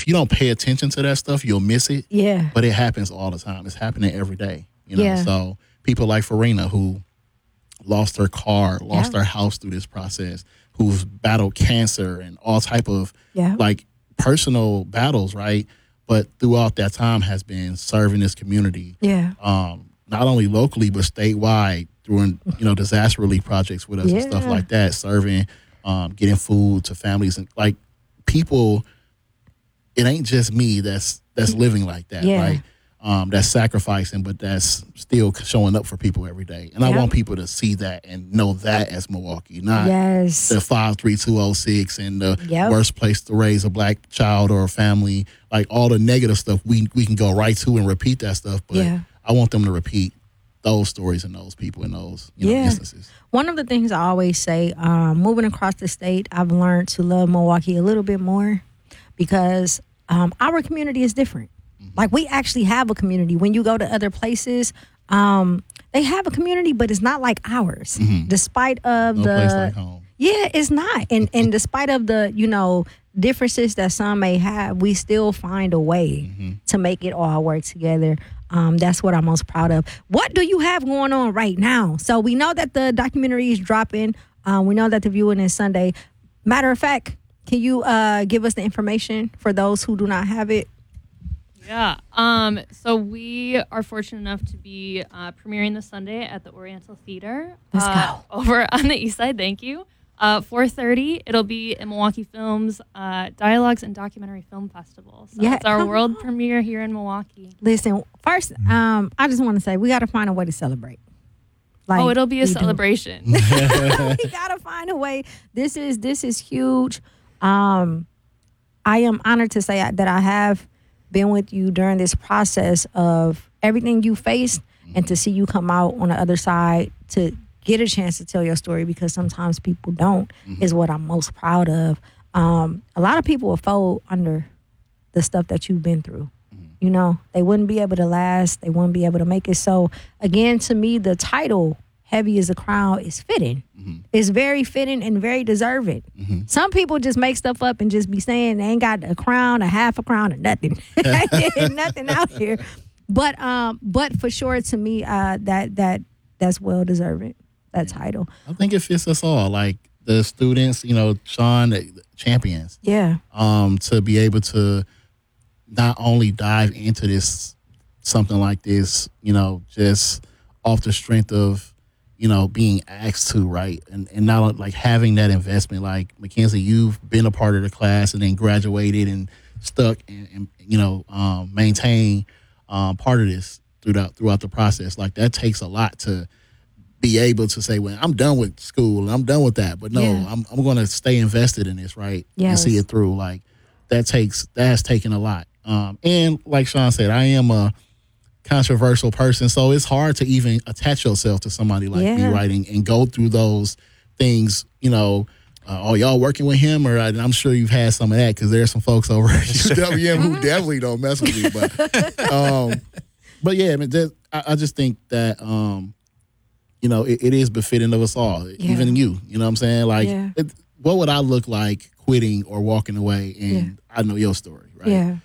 if you don't pay attention to that stuff, you'll miss it. Yeah. But it happens all the time. It's happening every day. You know, Yeah. so people like Farina, who lost her car, lost her house through this process, who's battled cancer and all type of like personal battles, right? But throughout that time has been serving this community. Yeah. Not only locally but statewide, doing disaster relief projects with us and stuff like that, serving, getting food to families and like people. It ain't just me that's living like that, right? That's sacrificing, but that's still showing up for people every day. And I want people to see that and know that as Milwaukee, not the 53206 and the worst place to raise a black child or a family. Like all the negative stuff, we can go right to and repeat that stuff. But I want them to repeat those stories and those people and those instances. One of the things I always say, moving across the state, I've learned to love Milwaukee a little bit more because our community is different. Like we actually have a community. When you go to other places, they have a community, but it's not like ours. Despite of no place like home. Yeah, it's not. And despite of the, differences that some may have, we still find a way to make it all work together. That's what I'm most proud of. What do you have going on right now? So we know that the documentary is dropping. We know that the viewing is Sunday. Matter of fact, can you give us the information for those who do not have it? Yeah. So we are fortunate enough to be premiering this Sunday at the Oriental Theater. Let's go. Over on the east side. Thank you. 4:30. It'll be in Milwaukee Films Dialogues and Documentary Film Festival. So it's our world premiere here in Milwaukee. Listen, first, I just want to say we got to find a way to celebrate. Like, it'll be a celebration. We gotta find a way. This is huge. I am honored to say that I have been with you during this process of everything you faced and to see you come out on the other side to get a chance to tell your story, because sometimes people don't, is what I'm most proud of. A lot of people will fold under the stuff that you've been through. They wouldn't be able to last. They wouldn't be able to make it. So again, to me, the title, Heavy as a Crown, is fitting. It's very fitting and very deserving. Some people just make stuff up and just be saying they ain't got a crown, a half a crown, or nothing. Nothing out here. But for sure, to me, that's well deserving, that title. I think it fits us all. Like the students, Sean, the champions. Yeah. To be able to not only dive into this, something like this, just off the strength of, being asked to, right? And not like having that investment. Like Mackenzie, you've been a part of the class and then graduated and stuck and maintain part of this throughout the process. Like that takes a lot to be able to say, well, I'm done with school and I'm done with that. But no, I'm going to stay invested in this, right? And see it through. Like that has taken a lot. And like Sean said, I am a controversial person, so it's hard to even attach yourself to somebody like me, writing and go through those things. Y'all working with him, or I'm sure you've had some of that, because there's some folks over at UWM who definitely don't mess with me. But yeah, I mean, I just think that it is befitting of us all, even you. You know what I'm saying? Like, what would I look like quitting or walking away? And I know your story, right?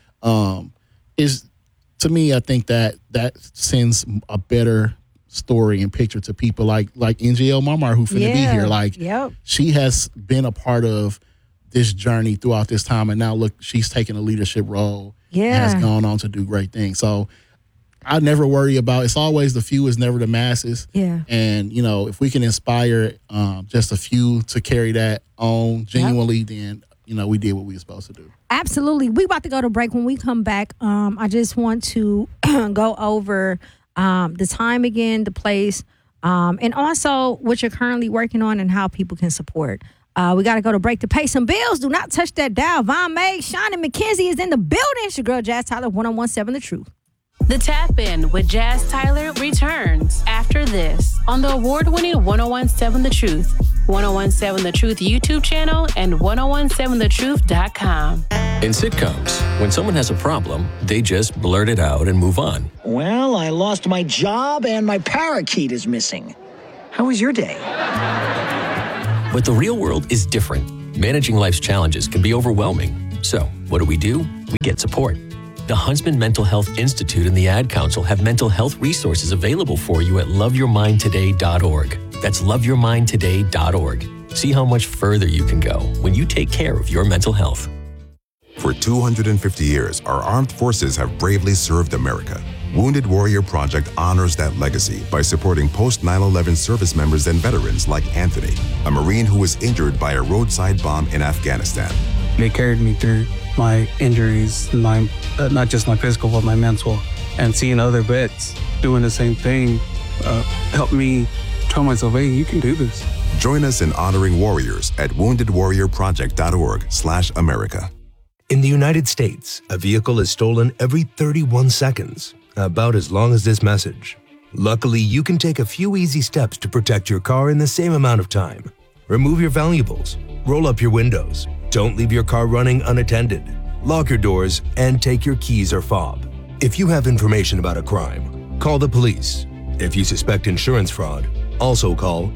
Is to me, I think that sends a better story and picture to people like NGL Marmar, who finna be here. Like, she has been a part of this journey throughout this time, and now look, she's taken a leadership role and has gone on to do great things. So I never worry about, it's always the few is never the masses. And, if we can inspire just a few to carry that on genuinely, then, we did what we were supposed to do. Absolutely. We about to go to break. When we come back, I just want to go over the time again, the place, and also what you're currently working on and how people can support. We got to go to break to pay some bills. Do not touch that dial. Von May, Sean, and Mackenzie is in the building. It's your girl, Jazz Tyler, 101.7 The Truth. The Tap In with Jazz Tyler returns after this on the award-winning 101.7 The Truth, 101.7 The Truth YouTube channel, and 101.7thetruth.com. In sitcoms, when someone has a problem, they just blurt it out and move on. Well, I lost my job and my parakeet is missing. How was your day? But the real world is different. Managing life's challenges can be overwhelming. So, what do? We get support. The Huntsman Mental Health Institute and the Ad Council have mental health resources available for you at loveyourmindtoday.org. That's loveyourmindtoday.org. See how much further you can go when you take care of your mental health. For 250 years, our armed forces have bravely served America. Wounded Warrior Project honors that legacy by supporting post-9/11 service members and veterans like Anthony, a Marine who was injured by a roadside bomb in Afghanistan. They carried me through my injuries, not just my physical, but my mental. And seeing other vets doing the same thing helped me tell myself, hey, you can do this. Join us in honoring warriors at woundedwarriorproject.org/America. In the United States, a vehicle is stolen every 31 seconds, about as long as this message. Luckily, you can take a few easy steps to protect your car in the same amount of time. Remove your valuables, roll up your windows, don't leave your car running unattended, lock your doors, and take your keys or fob. If you have information about a crime, call the police. If you suspect insurance fraud, also call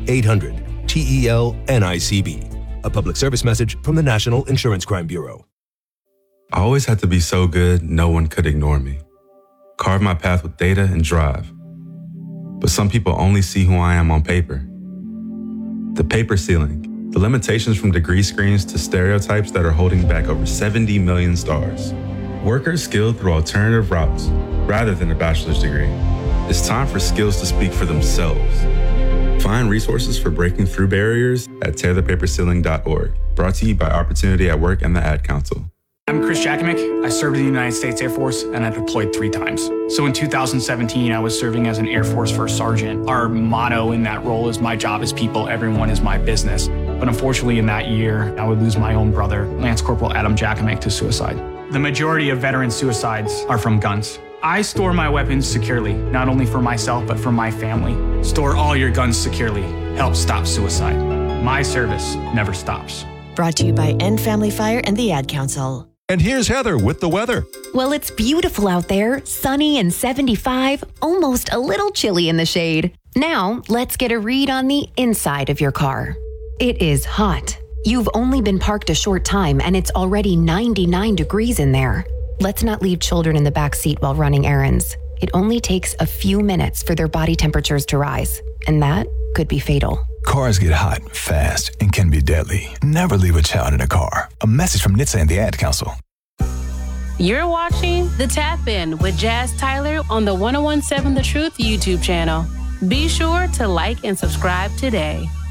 800-TEL-NICB. A public service message from the National Insurance Crime Bureau. I always had to be so good, no one could ignore me. Carve my path with data and drive. But some people only see who I am on paper. The paper ceiling, the limitations from degree screens to stereotypes that are holding back over 70 million stars. Workers skilled through alternative routes rather than a bachelor's degree. It's time for skills to speak for themselves. Find resources for breaking through barriers at tearthepaperceiling.org. Brought to you by Opportunity at Work and the Ad Council. I'm Chris Jakimick. I served in the United States Air Force and I deployed 3 times. So in 2017, I was serving as an Air Force First Sergeant. Our motto in that role is my job is people, everyone is my business. But unfortunately in that year, I would lose my own brother, Lance Corporal Adam Jakimick, to suicide. The majority of veteran suicides are from guns. I store my weapons securely, not only for myself, but for my family. Store all your guns securely. Help stop suicide. My service never stops. Brought to you by End Family Fire and the Ad Council. And here's Heather with the weather. Well, it's beautiful out there, sunny and 75, almost a little chilly in the shade. Now, let's get a read on the inside of your car. It is hot. You've only been parked a short time and it's already 99 degrees in there. Let's not leave children in the back seat while running errands. It only takes a few minutes for their body temperatures to rise, and that could be fatal. Cars get hot fast and can be deadly. Never leave a child in a car. A message from NHTSA and the Ad Council. You're watching The Tap In with Jazz Tyler on the 1017 The Truth YouTube channel. Be sure to like and subscribe today.